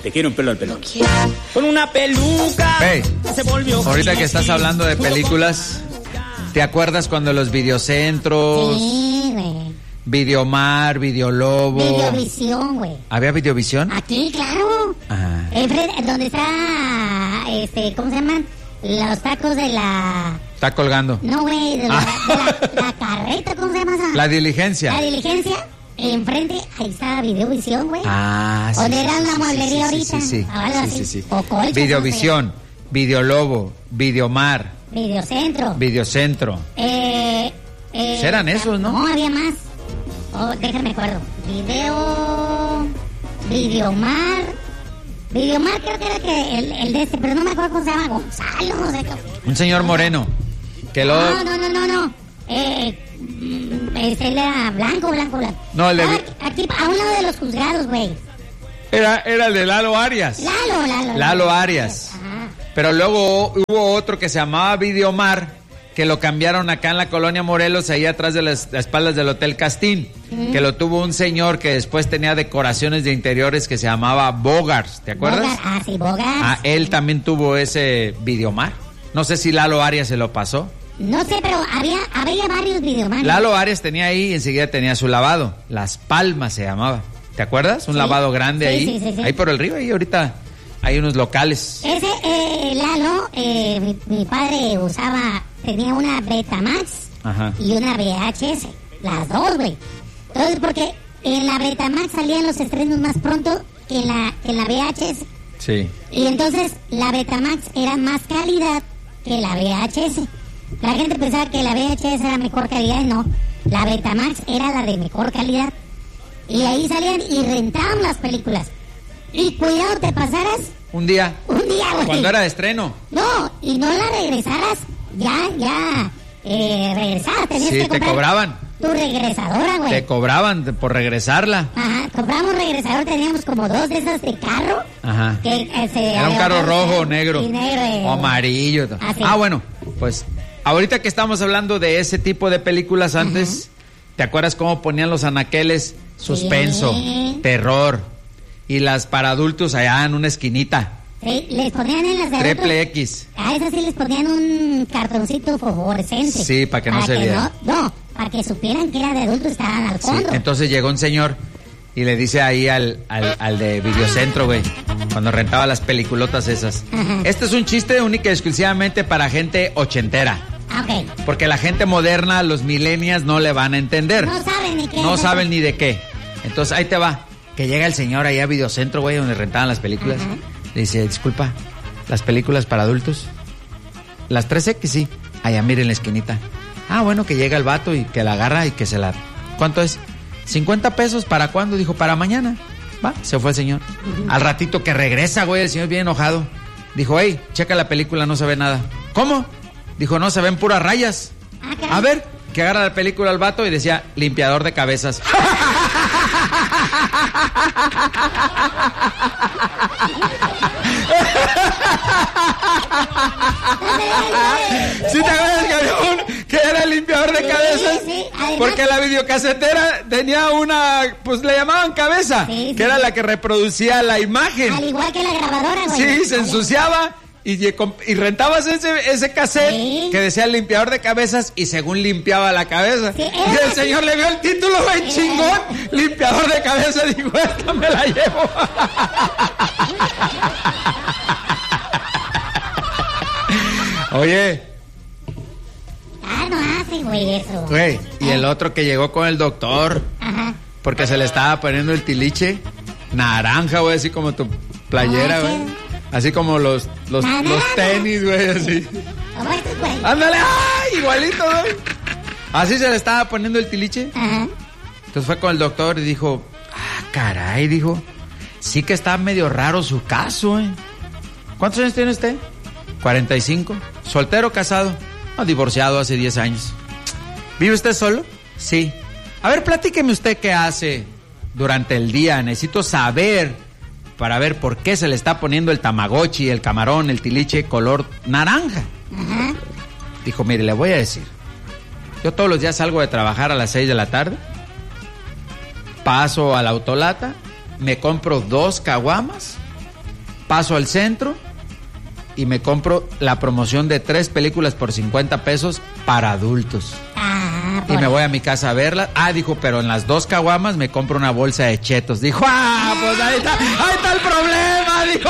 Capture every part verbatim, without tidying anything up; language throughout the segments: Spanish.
te quiere un pelo al pelón. Con una peluca hey, se volvió. Ahorita que estás hablando de películas, ¿te acuerdas cuando los videocentros? Sí, güey. Videomar, Videolobo. Videovisión, güey. ¿Había Videovisión? Aquí, claro. Ajá. Enfrente, donde está, este, ¿cómo se llaman? Los tacos de la... Está colgando. No, güey, de, la, de la, la carreta, ¿cómo se llama esa? La diligencia. La diligencia. Enfrente, ahí está Videovisión, güey. Ah, sí. Donde era sí, una sí, mueblería sí, ahorita. Sí, sí, Ahora sí, sí. sí, sí. O colchas, Videovisión, Videolobo, Videomar. Videocentro. Videocentro. Eh, eh, Eran esos, ¿no? No, había más. Oh, déjame acuerdo. Video... Videomar... Videomar creo que era que el, el de este, pero no me acuerdo cómo se llama, Gonzalo, no sé qué. Un señor moreno. Que lo... No, no, no, no, no. Eh, este era blanco, blanco, blanco. No, el de... Ah, aquí, a un lado de los juzgados, güey. Era, era el de Lalo Arias. Lalo, Lalo. Lalo Arias. Ajá. Pero luego hubo otro que se llamaba Videomar, que lo cambiaron acá en la colonia Morelos, ahí atrás de las, las espaldas del Hotel Castín, mm. que lo tuvo un señor que después tenía decoraciones de interiores que se llamaba Bogars, ¿te acuerdas? Bogart, ah, sí, Bogart. Ah, él también tuvo ese Videomar. No sé si Lalo Arias se lo pasó. No sé, pero había, había varios Videomar. Lalo Arias tenía ahí y enseguida tenía su lavado. Las Palmas se llamaba. ¿Te acuerdas? Un sí. lavado grande sí, ahí. Sí, sí, sí. Ahí por el río, ahí ahorita hay unos locales. Ese eh, Lalo, eh, mi, mi padre usaba, tenía una Betamax Ajá. y una V H S. Las dos, güey. Entonces, porque en la Betamax salían los estrenos más pronto que en la, que en la V H S. Sí. Y entonces la Betamax era más calidad que la V H S. La gente pensaba que la V H S era mejor calidad y no. La Betamax era la de mejor calidad. Y ahí salían y rentaban las películas. Y cuidado, te pasaras... Un día. Un día, güey. Cuando era de estreno. No, y no la regresaras, ya, ya, eh, regresabas. Tenías sí, que comprar te cobraban. Tu regresadora, güey. Te cobraban por regresarla. Ajá, compramos regresador, teníamos como dos de esas de carro. Ajá. Que, eh, se era un carro rojo o negro. Y negro. Eh, o amarillo. Así. Ah, bueno, pues ahorita que estamos hablando de ese tipo de películas antes, ajá. ¿te acuerdas cómo ponían los anaqueles? Suspenso, sí. terror. Y las para adultos allá en una esquinita. Sí, les ponían en las de Triple adultos, X. A esas sí les ponían un cartoncito fosforescente. Sí, para que no para se que viera. No, no, para que supieran que era de adultos, estaban al fondo. Sí, entonces llegó un señor y le dice ahí al, al, al de Videocentro, güey, cuando rentaba las peliculotas esas. Ajá. Este es un chiste única y exclusivamente para gente ochentera. Okay. Porque la gente moderna, los millennials, no le van a entender. No saben ni qué. No saben ni de qué. Entonces ahí te va. Que llega el señor ahí a Videocentro, güey, donde rentaban las películas. Ajá. Le dice, disculpa, ¿las películas para adultos? Las tres equis, sí. Allá, mire en la esquinita. Ah, bueno, que llega el vato y que la agarra y que se la... ¿Cuánto es? cincuenta pesos, ¿para cuándo? Dijo, para mañana. Va, se fue el señor. Uh-huh. Al ratito que regresa, güey, el señor bien enojado. Dijo, hey, checa la película, no se ve nada. ¿Cómo? Dijo, no, se ven puras rayas. A ver, que agarra la película al vato y decía, limpiador de cabezas. ¿Sí te acuerdas que había un que era el limpiador de cabezas? Sí, sí. Además, porque la videocasetera tenía una, pues le llamaban cabeza, sí, sí, que era la que reproducía la imagen. Al igual que la grabadora, güey. Sí, se ensuciaba. Y, y rentabas ese, ese cassette sí. que decía limpiador de cabezas y según limpiaba la cabeza. Sí, y el señor le vio el título, güey, chingón, limpiador de cabezas, y dijo, esta me la llevo. Oye. Ah, no hace, güey, eso. Güey, y el otro que llegó con el doctor, ajá, porque se le estaba poniendo el tiliche naranja, güey, así como tu playera, güey. No, así como los los, los tenis, güey, así. ¡Ándale! ¡Ay! Igualito, güey. Así se le estaba poniendo el tiliche. Ajá. Entonces fue con el doctor y dijo, ah, caray, dijo, sí que está medio raro su caso, ¿eh? ¿Cuántos años tiene usted? cuarenta y cinco. ¿Soltero o casado? No, divorciado hace diez años. ¿Vive usted solo? Sí. A ver, platíqueme usted qué hace durante el día. Necesito saber para ver por qué se le está poniendo el tamagotchi, el camarón, el tiliche color naranja. Uh-huh. Dijo, mire, le voy a decir. Yo todos los días salgo de trabajar a las seis de la tarde. Paso a la autolata, me compro dos caguamas paso al centro y me compro la promoción de tres películas por cincuenta pesos para adultos. Ah, y me voy a mi casa a verlas. Ah, dijo, pero en las dos caguamas me compro una bolsa de chetos. Dijo, ah, pues ahí está, ahí está el problema, dijo.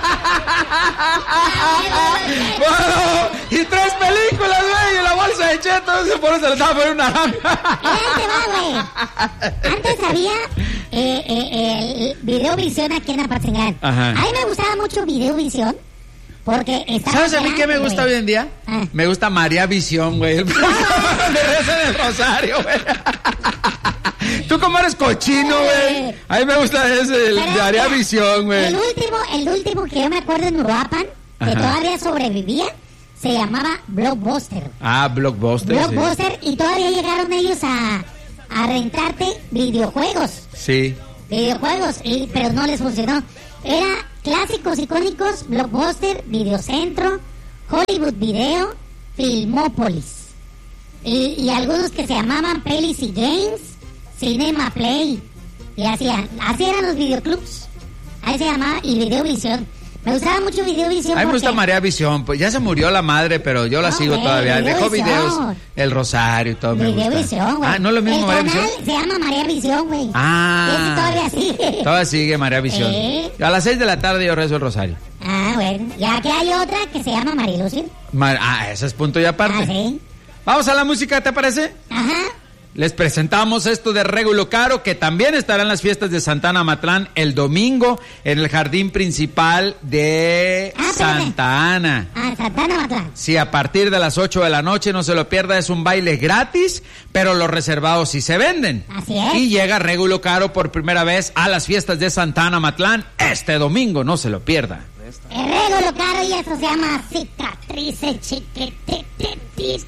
Bueno, y tres películas, güey, y la bolsa de chetos, por eso se le estaba poniendo una naranja. Ahí te va, güey. Antes había eh, eh, el Videovisión aquí en Apatzingán. Ajá. A mí me gustaba mucho Videovisión. Porque estaba ¿Sabes a mí grande, qué me gusta güey. hoy en día? Ah. Me gusta María Visión, güey. El programa de Reza del Rosario, güey. Tú como eres cochino, güey. A mí me gusta ese, el de Pero, María mira, Visión, güey. El último, el último que yo me acuerdo en Uruapan, que Ajá. todavía sobrevivía, se llamaba Blockbuster. Ah, Blockbuster. Blockbuster, y todavía llegaron ellos a, a rentarte videojuegos. Sí. Videojuegos, y, pero no les funcionó. Era clásicos icónicos, Blockbuster, Videocentro, Hollywood Video, Filmópolis. Y, y algunos que se llamaban Pelis y Games, Cinema Play. Y así, así eran los videoclubs. Ahí se llamaba, y Videovisión. Me gustaba mucho Videovisión. A mí me gusta porque- María Visión, pues ya se murió la madre, pero yo la No, sigo güey, todavía. Dejó Videovisión. videos, el Rosario y todo me gusta. Videovisión, güey. Ah, no es lo mismo El María canal Visión. se llama María Visión, güey. Ah. Ese todavía sigue. Todavía sigue María Visión. Sí. A las seis de la tarde yo rezo el Rosario. Ah, bueno. Ya que hay otra que se llama Marilucio. Mar- ah, ese es punto y aparte. Ah, sí. Vamos a la música, ¿te parece? Ajá. Les presentamos esto de Régulo Caro, que también estará en las fiestas de Santana Matlán el domingo en el jardín principal de Ah, espérame. Santa Ana. Ah, Santana Matlán. Sí, a partir de las ocho de la noche, no se lo pierda, es un baile gratis, pero los reservados sí se venden. Así es. Y llega Régulo Caro por primera vez a las fiestas de Santana Matlán este domingo, no se lo pierda. El Régulo Caro, y eso se llama cicatrices chiquitititita.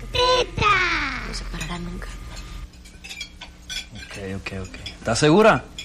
No se parará nunca. Ok, ok, ok. ¿Estás segura?